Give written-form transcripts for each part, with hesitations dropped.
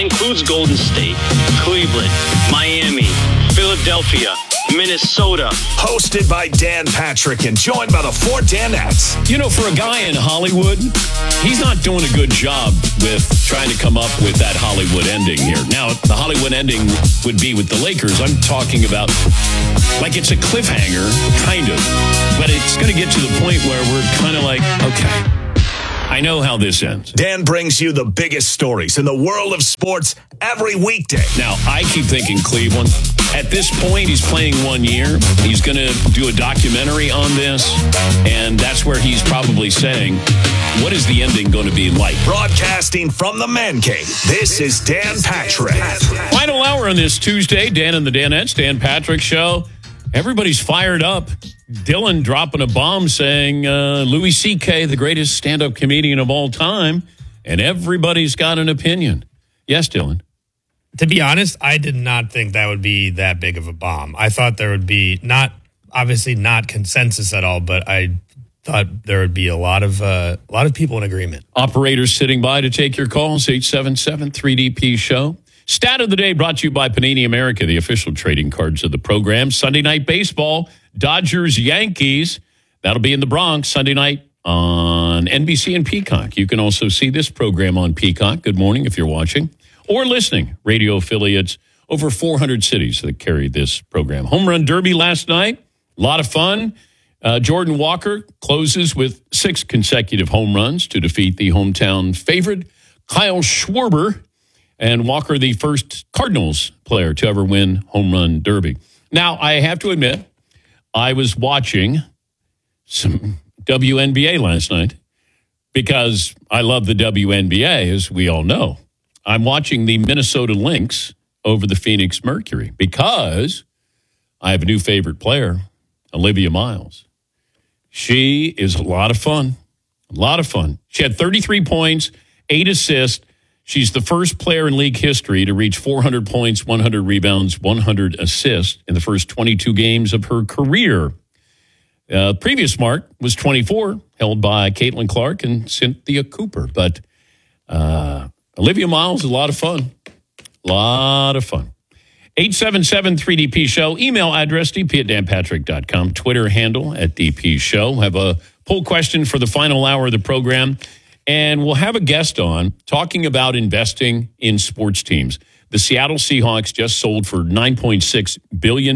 Includes Golden State, Cleveland, Miami, Philadelphia, Minnesota. Hosted by Dan Patrick and joined by the four Danettes. You know, for a guy in Hollywood, he's not doing a good job with trying to come up with that Hollywood ending here. Now, the Hollywood ending would be with the Lakers. I'm talking about like it's a cliffhanger, kind of. But it's going to get to the point where we're kind of like, okay, I know how this ends. Dan brings you the biggest stories in the world of sports every weekday. Now, I keep thinking Cleveland. At this point, he's playing 1 year. He's going to do a documentary on this, and that's where he's probably saying, what is the ending going to be like? Broadcasting from the Man Cave, this is Dan Patrick. Final hour on this Tuesday, Dan and the Danettes, Dan Patrick Show. Everybody's fired up. Dylan dropping a bomb saying Louis C.K., the greatest stand-up comedian of all time, and everybody's got an opinion. Yes, Dylan? To be honest, I did not think that would be that big of a bomb. I thought there would be obviously not consensus at all, but I thought there would be a lot of people in agreement. Operators sitting by to take your calls, 877-3DP-SHOW. Stat of the day brought to you by Panini America, the official trading cards of the program. Sunday night baseball, Dodgers-Yankees. That'll be in the Bronx Sunday night on NBC and Peacock. You can also see this program on Peacock. Good morning if you're watching or listening. Radio affiliates, over 400 cities that carry this program. Home Run Derby last night, a lot of fun. Jordan Walker closes with 6 consecutive home runs to defeat the hometown favorite, Kyle Schwarber. And Walker, the first Cardinals player to ever win Home Run Derby. Now, I have to admit, I was watching some WNBA last night because I love the WNBA, as we all know. I'm watching the Minnesota Lynx over the Phoenix Mercury because I have a new favorite player, Olivia Miles. She is a lot of fun. A lot of fun. She had 33 points, 8 assists. She's the first player in league history to reach 400 points, 100 rebounds, 100 assists in the first 22 games of her career. Previous mark was 24, held by Caitlin Clark and Cynthia Cooper. But Olivia Miles is a lot of fun. A lot of fun. 877-3DP-SHOW. Email address, dp@danpatrick.com. Twitter handle @DP-SHOW. Have a poll question for the final hour of the program. And we'll have a guest on talking about investing in sports teams. The Seattle Seahawks just sold for $9.6 billion.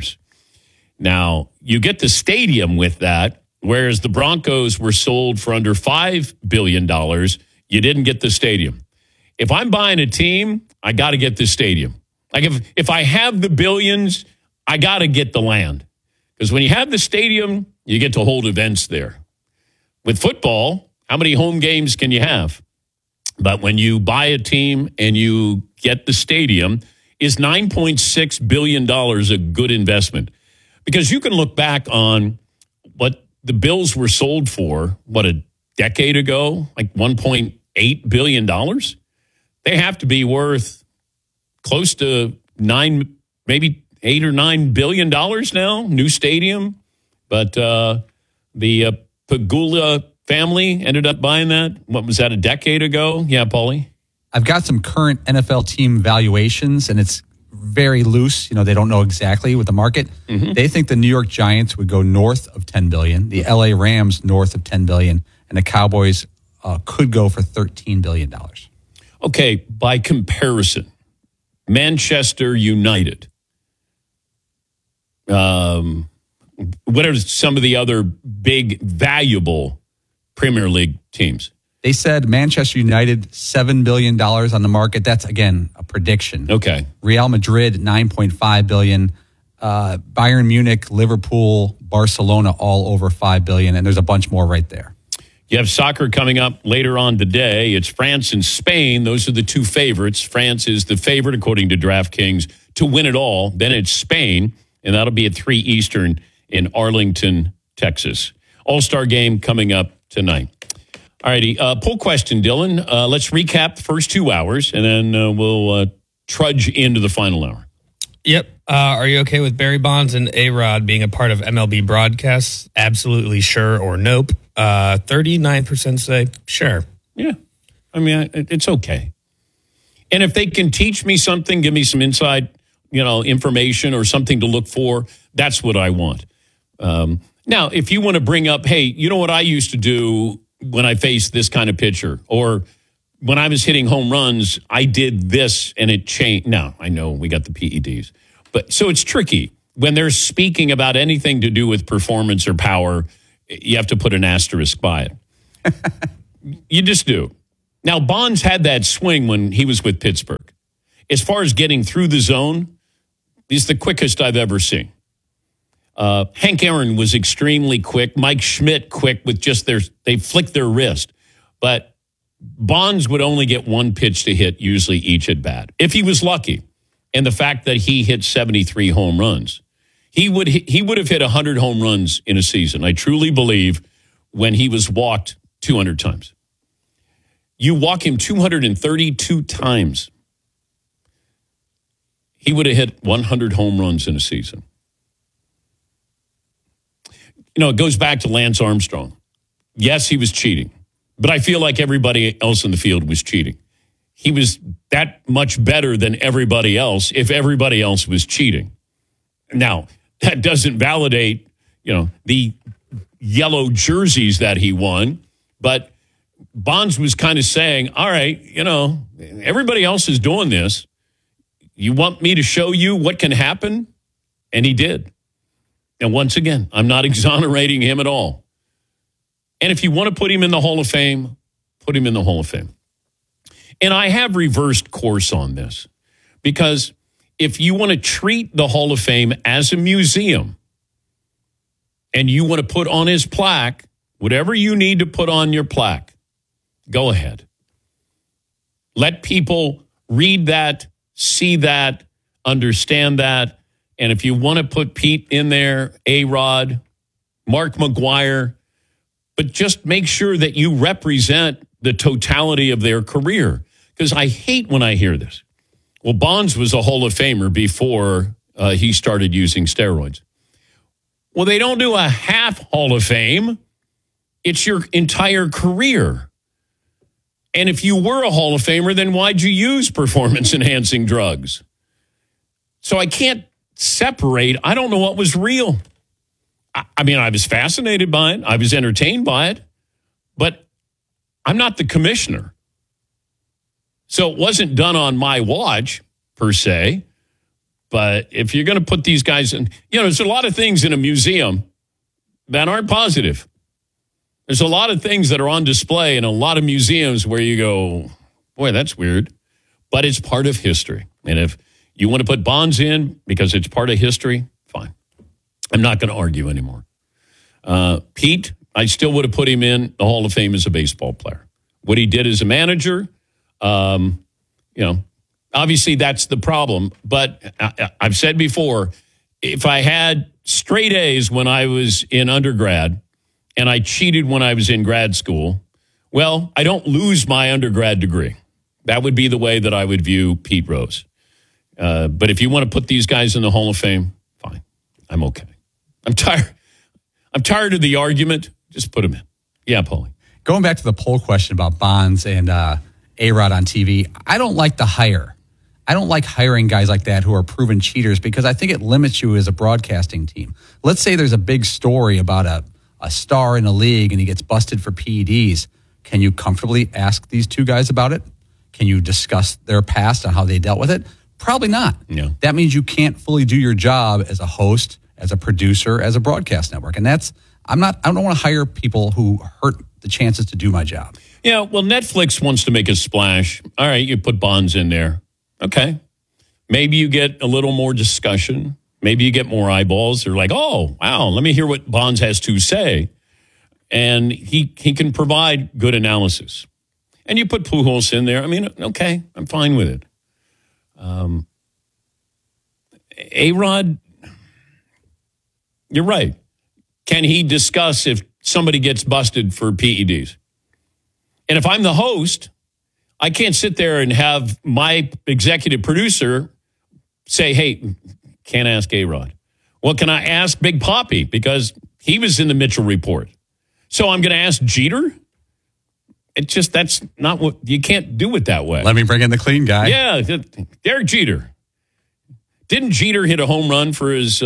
Now, you get the stadium with that, whereas the Broncos were sold for under $5 billion. You didn't get the stadium. If I'm buying a team, I got to get the stadium. Like if I have the billions, I got to get the land. Because when you have the stadium, you get to hold events there. With football, how many home games can you have? But when you buy a team and you get the stadium, is $9.6 billion a good investment? Because you can look back on what the Bills were sold for, a decade ago, like $1.8 billion? They have to be worth close to $9, maybe $8 or $9 billion now, new stadium. But the Pagula family ended up buying that. What was that, a decade ago? Yeah, Paulie? I've got some current NFL team valuations, and it's very loose. You know, they don't know exactly with the market. Mm-hmm. They think the New York Giants would go north of $10 billion, the LA Rams north of $10 billion, and the Cowboys could go for $13 billion. Okay, by comparison, Manchester United. What are some of the other big, valuable Premier League teams? They said Manchester United, $7 billion on the market. That's, again, a prediction. Okay. Real Madrid, $9.5 billion. Bayern Munich, Liverpool, Barcelona, all over $5 billion. And there's a bunch more right there. You have soccer coming up later on today. It's France and Spain. Those are the two favorites. France is the favorite, according to DraftKings, to win it all. Then it's Spain, and that'll be at 3 Eastern in Arlington, Texas. All-Star game coming up tonight. All righty. Poll question, Dylan. Let's recap the first 2 hours, and then we'll trudge into the final hour. Yep. Are you okay with Barry Bonds and A-Rod being a part of MLB broadcasts? Absolutely sure or nope. 39% say sure. Yeah. I mean, it's okay. And if they can teach me something, give me some inside, information or something to look for, that's what I want. Now, if you want to bring up, hey, you know what I used to do when I faced this kind of pitcher, or when I was hitting home runs, I did this and it changed. Now, I know we got the PEDs, but so it's tricky. When they're speaking about anything to do with performance or power, you have to put an asterisk by it. You just do. Now, Bonds had that swing when he was with Pittsburgh. As far as getting through the zone, he's the quickest I've ever seen. Hank Aaron was extremely quick. Mike Schmidt quick with just they flicked their wrist. But Bonds would only get one pitch to hit usually each at bat, if he was lucky. And the fact that he hit 73 home runs. He would have hit 100 home runs in a season. I truly believe when he was walked 200 times. You walk him 232 times. He would have hit 100 home runs in a season. It goes back to Lance Armstrong. Yes, he was cheating, but I feel like everybody else in the field was cheating. He was that much better than everybody else if everybody else was cheating. Now, that doesn't validate, the yellow jerseys that he won, but Bonds was kind of saying, all right, everybody else is doing this. You want me to show you what can happen? And he did. And once again, I'm not exonerating him at all. And if you want to put him in the Hall of Fame, put him in the Hall of Fame. And I have reversed course on this, because if you want to treat the Hall of Fame as a museum and you want to put on his plaque, whatever you need to put on your plaque, go ahead. Let people read that, see that, understand that. And if you want to put Pete in there, A-Rod, Mark McGwire, but just make sure that you represent the totality of their career. Because I hate when I hear this. Well, Bonds was a Hall of Famer before he started using steroids. Well, they don't do a half Hall of Fame. It's your entire career. And if you were a Hall of Famer, then why'd you use performance-enhancing drugs? So I can't separate. I don't know what was real. I mean, I was fascinated by it. I was entertained by it. But I'm not the commissioner. So it wasn't done on my watch, per se. But if you're going to put these guys in, there's a lot of things in a museum that aren't positive. There's a lot of things that are on display in a lot of museums where you go, boy, that's weird. But it's part of history. And if you want to put Bonds in because it's part of history, fine. I'm not going to argue anymore. Pete, I still would have put him in the Hall of Fame as a baseball player. What he did as a manager, obviously that's the problem. But I've said before, if I had straight A's when I was in undergrad and I cheated when I was in grad school, well, I don't lose my undergrad degree. That would be the way that I would view Pete Rose. But if you want to put these guys in the Hall of Fame, fine. I'm okay. I'm tired of the argument. Just put them in. Yeah, Paulie. Going back to the poll question about Bonds and A-Rod on TV, I don't like the hire. I don't like hiring guys like that who are proven cheaters because I think it limits you as a broadcasting team. Let's say there's a big story about a star in a league and he gets busted for PEDs. Can you comfortably ask these two guys about it? Can you discuss their past and how they dealt with it? Probably not. Yeah. That means you can't fully do your job as a host, as a producer, as a broadcast network. And I don't want to hire people who hurt the chances to do my job. Yeah, well, Netflix wants to make a splash. All right, you put Bonds in there. Okay. Maybe you get a little more discussion. Maybe you get more eyeballs. They're like, oh, wow, let me hear what Bonds has to say. And he can provide good analysis. And you put Pujols in there. I mean, okay, I'm fine with it. A-Rod, you're right. Can he discuss if somebody gets busted for PEDs? And if I'm the host, I can't sit there and have my executive producer say, hey, can't ask A-Rod. Well, can I ask Big Papi? Because he was in the Mitchell report. So I'm going to ask Jeter? that's not what you can't do it that way. Let me bring in the clean guy. Yeah, Derek Jeter. Didn't Jeter hit a home run for his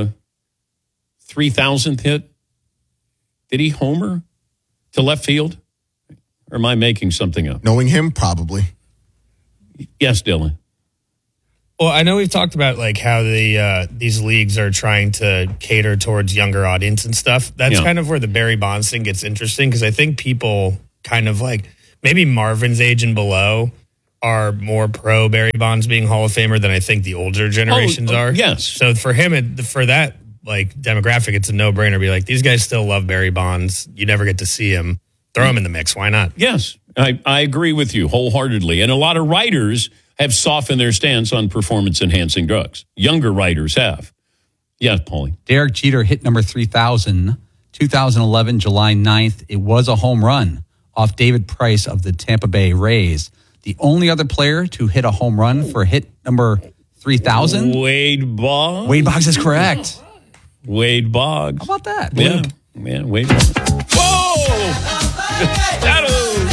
3,000th hit? Did he homer to left field? Or am I making something up? Knowing him, probably. Yes, Dylan. Well, I know we've talked about like how these leagues are trying to cater towards younger audience and stuff. That's kind of where the Barry Bonds thing gets interesting because I think people kind of like maybe Marvin's age and below are more pro Barry Bonds being Hall of Famer than I think the older generations are. Yes. So for him, for that like demographic, it's a no-brainer. Be like, these guys still love Barry Bonds. You never get to see him. Throw him in the mix. Why not? Yes, I agree with you wholeheartedly. And a lot of writers have softened their stance on performance-enhancing drugs. Younger writers have. Yes, Paulie. Derek Jeter hit number 3,000, 2011, July 9th. It was a home run off David Price of the Tampa Bay Rays. The only other player to hit a home run for hit number 3,000? Wade Boggs. Wade Boggs is correct. Wade Boggs. How about that? Yeah, Wade Boggs. Whoa! Shadows!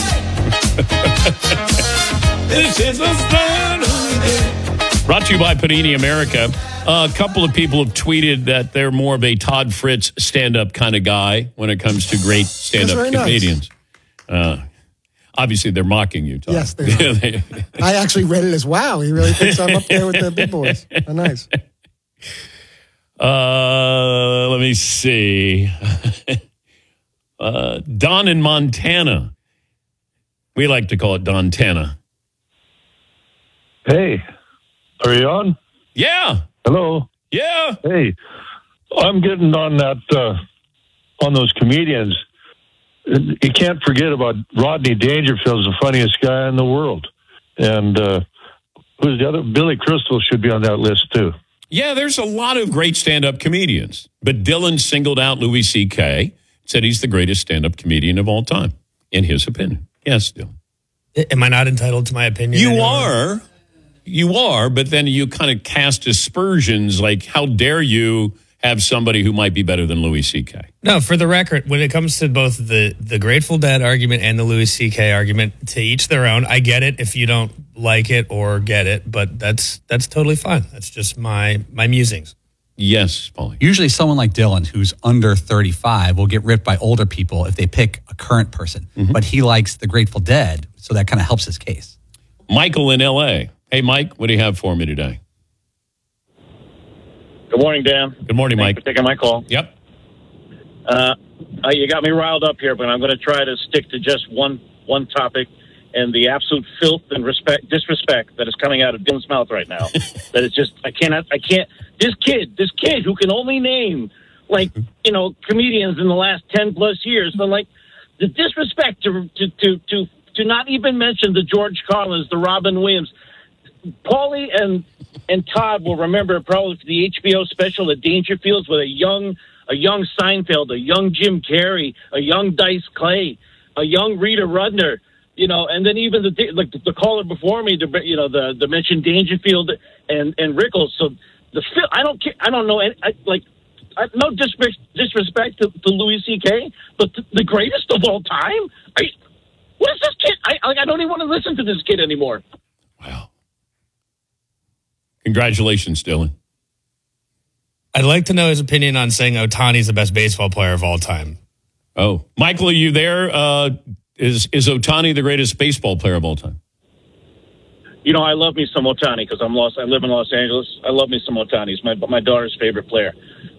This is a brought to you by Panini America. A couple of people have tweeted that they're more of a Todd Fritz stand-up kind of guy when it comes to great stand-up comedians. Nice. Obviously, they're mocking you, Todd. Yes, they are. I actually read it as, wow, he really thinks I'm up there with the big boys. Oh, nice. Let me see. Don in Montana. We like to call it Dontana. Hey, are you on? Yeah. Hello. Yeah. Hey, I'm getting on that, on those comedians. You can't forget about Rodney Dangerfield's the funniest guy in the world. And who's the other? Billy Crystal should be on that list, too. Yeah, there's a lot of great stand-up comedians. But Dylan singled out Louis C.K., said he's the greatest stand-up comedian of all time, in his opinion. Yes, Dylan. Am I not entitled to my opinion? You are, but then you kind of cast aspersions like, how dare you have somebody who might be better than Louis C.K.? No, for the record, when it comes to both the Grateful Dead argument and the Louis C.K. argument, to each their own. I get it if you don't like it or get it, but that's totally fine. That's just my musings. Yes, Paulie. Usually someone like Dylan, who's under 35, will get ripped by older people if they pick a current person. Mm-hmm. But he likes the Grateful Dead, so that kind of helps his case. Michael in L.A. Hey, Mike, what do you have for me today? Good morning, Dan. Good morning, Thanks Mike. for taking my call. Yep. You got me riled up here, but I'm going to try to stick to just one topic and the absolute filth and disrespect that is coming out of Dylan's mouth right now. That is just, I can't. This kid who can only name comedians in the last 10 plus years, but like the disrespect to not even mention the George Carlins, the Robin Williams. Paulie and Todd will remember probably the HBO special at Dangerfields with a young Seinfeld, a young Jim Carrey, a young Dice Clay, a young Rita Rudner, and then even the caller before me, the mentioned Dangerfield and Rickles. So I don't care. I don't know. No disrespect to Louis C.K., but the greatest of all time. What is this kid? I don't even want to listen to this kid anymore. Wow. Congratulations, Dylan. I'd like to know his opinion on saying Ohtani's the best baseball player of all time. Oh, Michael, are you there? Is Ohtani the greatest baseball player of all time? I love me some Ohtani because I live in Los Angeles. I love me some Ohtani. He's my daughter's favorite player.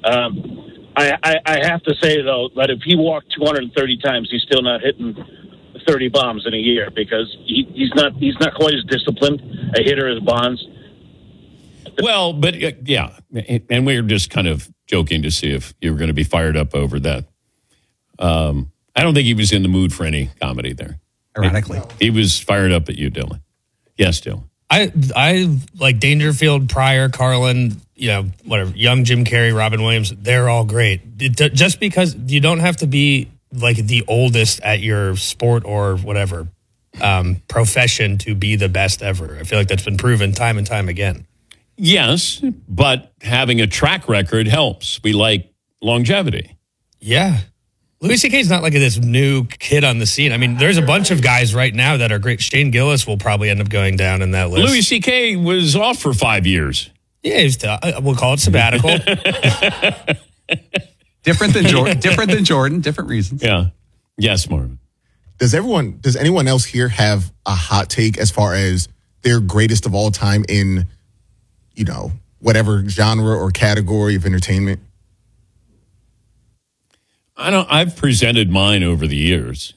I have to say, though, that if he walked 230 times, he's still not hitting 30 bombs in a year because he's not quite as disciplined a hitter as Bonds. Well, but yeah, and we were just kind of joking to see if you were going to be fired up over that. I don't think he was in the mood for any comedy there. Ironically. He was fired up at you, Dylan. Yes, Dylan. I like Dangerfield, Pryor, Carlin, whatever, young Jim Carrey, Robin Williams. They're all great. Just because you don't have to be like the oldest at your sport or whatever profession to be the best ever. I feel like that's been proven time and time again. Yes, but having a track record helps. We like longevity. Yeah. Louis C.K. is not like this new kid on the scene. I mean, there's a bunch of guys right now that are great. Shane Gillis will probably end up going down in that list. Louis C.K. was off for 5 years. Yeah, we'll call it sabbatical. Different than Jordan. Different reasons. Yeah. Yes, Marvin. Does anyone else here have a hot take as far as their greatest of all time in, whatever genre or category of entertainment? I've presented mine over the years.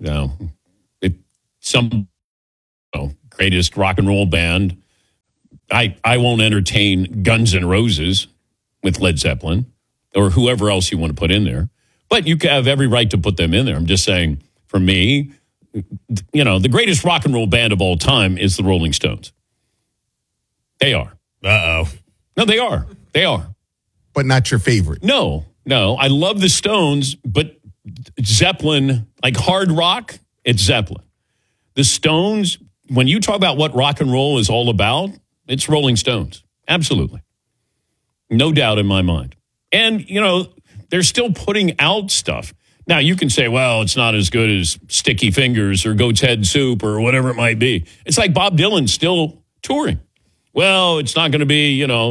Greatest rock and roll band. I won't entertain Guns N' Roses with Led Zeppelin or whoever else you want to put in there. But you have every right to put them in there. I'm just saying, for me, the greatest rock and roll band of all time is the Rolling Stones. They are. Uh-oh. No, they are. They are. But not your favorite. No. I love the Stones, but Zeppelin, like hard rock, it's Zeppelin. The Stones, when you talk about what rock and roll is all about, it's Rolling Stones. Absolutely. No doubt in my mind. And, they're still putting out stuff. Now, you can say, well, it's not as good as Sticky Fingers or Goat's Head Soup or whatever it might be. It's like Bob Dylan's still touring. Well, it's not going to be, it's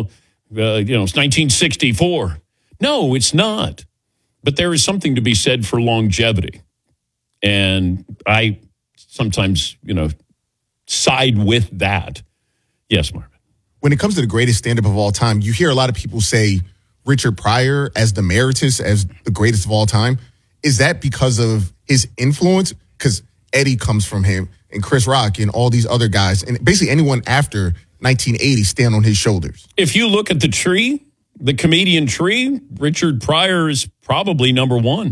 1964. No, it's not. But there is something to be said for longevity. And I sometimes, side with that. Yes, Marvin. When it comes to the greatest stand-up of all time, you hear a lot of people say Richard Pryor as the emeritus, as the greatest of all time. Is that because of his influence? Because Eddie comes from him and Chris Rock and all these other guys. And basically anyone after 1980 stand on his shoulders. If you look at the tree, the comedian tree, Richard Pryor is probably number one.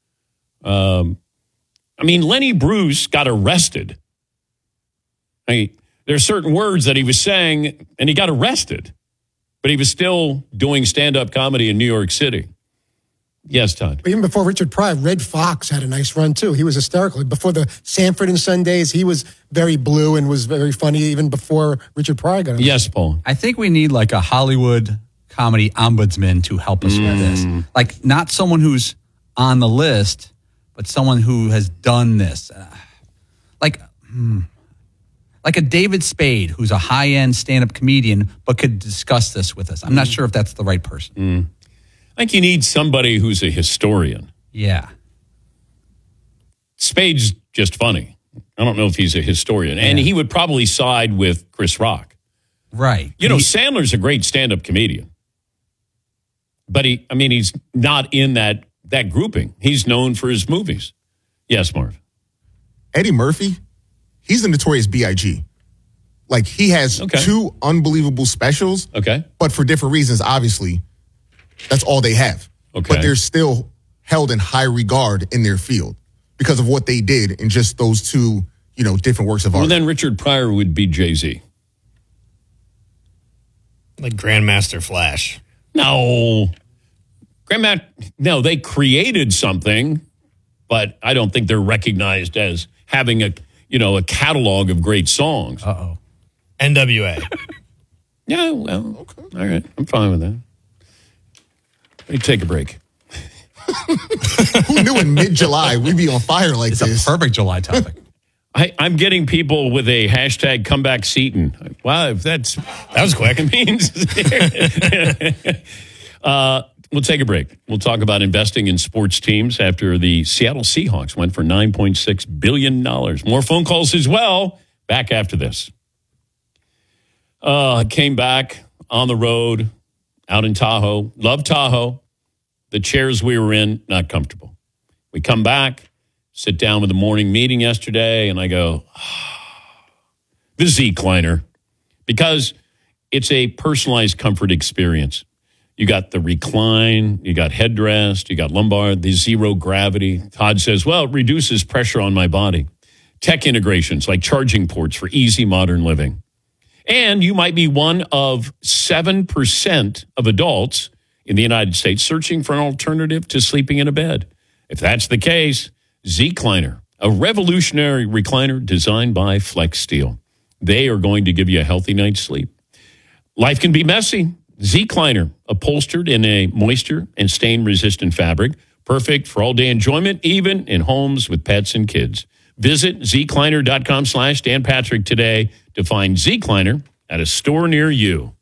Lenny Bruce got arrested. There are certain words that he was saying, and he got arrested. But he was still doing stand-up comedy in New York City. Yes, Todd. Even before Richard Pryor, Red Fox had a nice run, too. He was hysterical. Before the Sanford and Son days, he was very blue and was very funny even before Richard Pryor got him. Yes, Paul. I think we need like a Hollywood comedy ombudsman to help us with this. Like, not someone who's on the list, but someone who has done this. Like a David Spade, who's a high-end stand-up comedian, but could discuss this with us. I'm not sure if that's the right person. I think you need somebody who's a historian. Yeah. Spade's just funny. I don't know if he's a historian. Yeah. And he would probably side with Chris Rock. Right. Sandler's a great stand-up comedian. But he's not in that grouping. He's known for his movies. Yes, Marv. Eddie Murphy, he's the Notorious B.I.G. Like, he has two unbelievable specials. Okay. But for different reasons, obviously, that's all they have. Okay. But they're still held in high regard in their field because of what they did in just those two, different works of art. Well, then Richard Pryor would be Jay-Z. Like Grandmaster Flash. No. No, they created something, but I don't think they're recognized as having a catalog of great songs. Uh-oh. NWA. Yeah, well, okay. All right. I'm fine with that. Let me take a break. Who knew in mid-July we'd be on fire like this? It's a perfect July topic. I'm getting people with a hashtag comeback Seton. Wow, that was quick. It means we'll take a break. We'll talk about investing in sports teams after the Seattle Seahawks went for $9.6 billion. More phone calls as well. Back after this. I came back on the road out in Tahoe. Love Tahoe. The chairs we were in, not comfortable. We come back, sit down with the morning meeting yesterday, and I go, the Z-Cliner. Because it's a personalized comfort experience. You got the recline, you got headrest, you got lumbar, the zero gravity. Todd says, well, it reduces pressure on my body. Tech integrations like charging ports for easy modern living. And you might be one of 7% of adults in the United States searching for an alternative to sleeping in a bed. If that's the case, Z-Cliner, a revolutionary recliner designed by Flex Steel. They are going to give you a healthy night's sleep. Life can be messy. Z-Cliner, upholstered in a moisture and stain-resistant fabric, Perfect for all-day enjoyment, even in homes with pets and kids. Visit zkleiner.com/Dan Patrick today to find Zkleiner at a store near you.